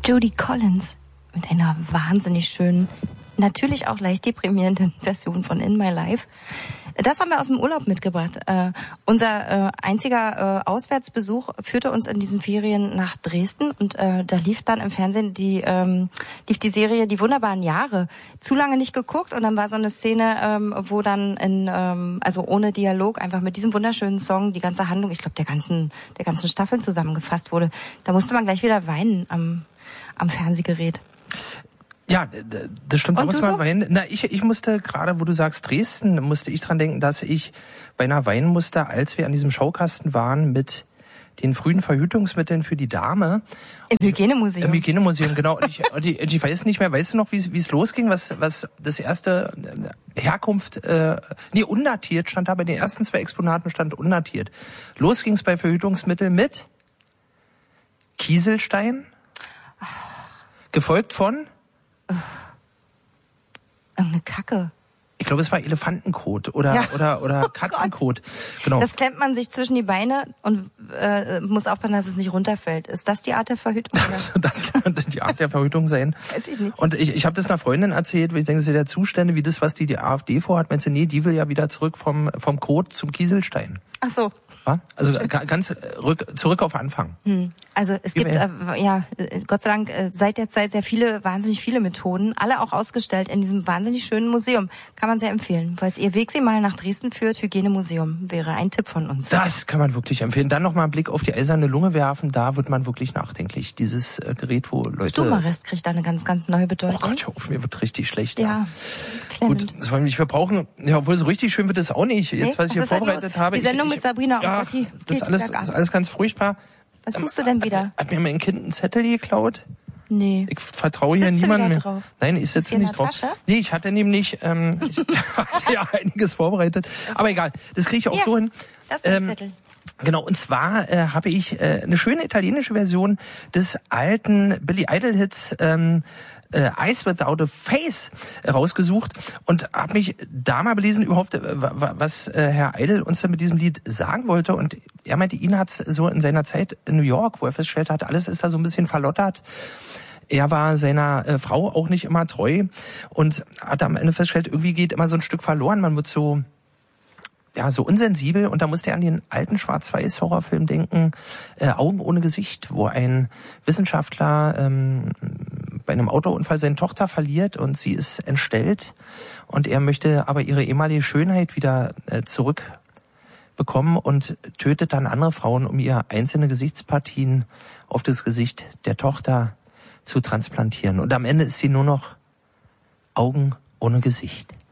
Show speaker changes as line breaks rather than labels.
Judy Collins mit einer wahnsinnig schönen, natürlich auch leicht deprimierenden Version von In My Life. Das haben wir aus dem Urlaub mitgebracht. Unser einziger Auswärtsbesuch führte uns in diesen Ferien nach Dresden und da lief dann im Fernsehen lief die Serie Die wunderbaren Jahre. Zu lange nicht geguckt und dann war so eine Szene, wo dann also ohne Dialog einfach mit diesem wunderschönen Song die ganze Handlung, ich glaube der ganzen Staffeln zusammengefasst wurde. Da musste man gleich wieder weinen am Fernsehgerät.
Ja, das stimmt. Da muss man
so?
weinen. Na, ich musste gerade, wo du sagst Dresden, musste ich dran denken, dass ich beinahe weinen musste, als wir an diesem Schaukasten waren mit den frühen Verhütungsmitteln für die Dame.
Im Hygienemuseum.
Im Hygienemuseum, genau. Und ich weiß nicht mehr, weißt du noch, wie es losging, was das erste Herkunft, undatiert stand da, bei den ersten 2 Exponaten stand undatiert. Los ging's bei Verhütungsmitteln mit Kieselstein, gefolgt von
irgendeine Kacke.
Ich glaube, es war Elefantenkot oder Katzenkot. Genau.
Das klemmt man sich zwischen die Beine und muss aufpassen, dass es nicht runterfällt. Ist das die Art der Verhütung?
Das könnte die Art der Verhütung sein.
Weiß ich nicht.
Und ich habe das einer Freundin erzählt, weil ich denke, das ist ja der Zustände, wie das, was die AfD vorhat. Meinst du, nee, die will ja wieder zurück vom Kot zum Kieselstein.
Ach so.
Also ganz zurück auf Anfang.
Also es gibt Gott sei Dank seit der Zeit wahnsinnig viele Methoden, alle auch ausgestellt in diesem wahnsinnig schönen Museum. Kann man sehr empfehlen. Falls ihr Weg sie mal nach Dresden führt, Hygienemuseum wäre ein Tipp von uns.
Das kann man wirklich empfehlen. Dann noch mal einen Blick auf die eiserne Lunge werfen, da wird man wirklich nachdenklich. Dieses Gerät, wo Leute...
Stubenarrest kriegt da eine ganz, ganz neue Bedeutung.
Oh Gott, hör auf, mir wird richtig schlecht.
Ja,
gut, das wollen wir nicht. Wir brauchen, ja, obwohl so richtig schön wird es auch nicht. Jetzt, was ich hier vorbereitet habe.
Die Sendung mit Sabrina
ja, das ist alles ganz furchtbar.
Was suchst du denn wieder?
Hat mir mein Kind einen Zettel geklaut?
Nee.
Ich vertraue hier niemandem mehr.
Drauf?
Nein, ich sitze nicht drauf.
Tasche?
Nee, ich hatte nämlich ich hatte ja einiges vorbereitet. Aber egal, das kriege ich auch so hin.
Das ist der Zettel.
Genau, und zwar habe ich eine schöne italienische Version des alten Billy Idol Hits Eyes Without a Face rausgesucht und habe mich da mal belesen überhaupt, was Herr Idol uns da mit diesem Lied sagen wollte. Und er meinte, ihn hat's so in seiner Zeit in New York, wo er festgestellt hat, alles ist da so ein bisschen verlottert. Er war seiner Frau auch nicht immer treu und hat am Ende festgestellt, irgendwie geht immer so ein Stück verloren. Man wird so unsensibel, und da musste er an den alten Schwarz-Weiß-Horrorfilm denken, Augen ohne Gesicht, wo ein Wissenschaftler bei einem Autounfall seine Tochter verliert und sie ist entstellt und er möchte aber ihre ehemalige Schönheit wieder zurückbekommen und tötet dann andere Frauen, um ihr einzelne Gesichtspartien auf das Gesicht der Tochter zu transplantieren. Und am Ende ist sie nur noch Augen ohne Gesicht.